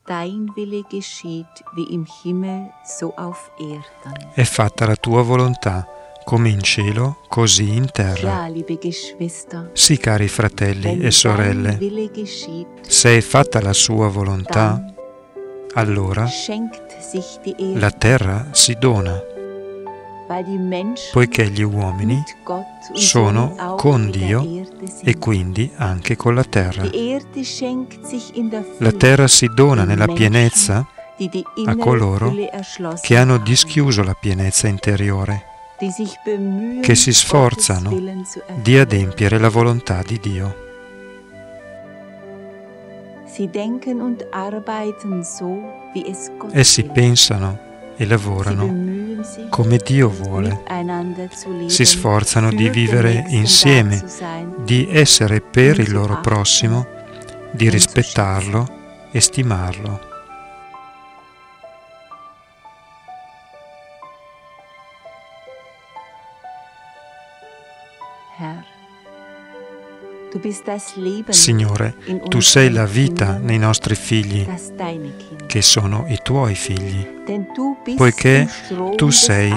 dein Wille geschieht, wie im Himmel, so auf Erden. È fatta la tua volontà, come in cielo, così in terra. Ja, liebe Geschwister, Sì, cari fratelli wenn e dein sorelle, Wille geschieht, se è fatta la sua volontà, dann allora schenkt sich die Erde, la terra si dona, weil die Menschen poiché gli uomini mit Gott und sono somit auch con mit der Dio Erde sind. e quindi anche con la terra. Die Erde schenkt sich in der La Fülle terra si dona den nella Menschen, pienezza die die a innere coloro Fülle erschlossen che hanno haben, dischiuso la pienezza interiore, die sich bemühen, che si Gottes sforzano Willen zu di erfüllen. adempiere la volontà di Dio. Sie denken und arbeiten so, wie es Gott Essi will. pensano e Sie lavorano bemühen sich, come Dio vuole, miteinander zu leben, si sforzano di für den vivere Nächsten insieme, da zu sein, di essere per ihn il zu loro achten prossimo, di und zu rispettarlo e stimarlo. Herr, du bist das Leben Signore, in tu sei la unseren vita Kindern, nei nostri figli, das deine Kinder. che sono i tuoi figli, Denn du bist poiché im Strom tu des sei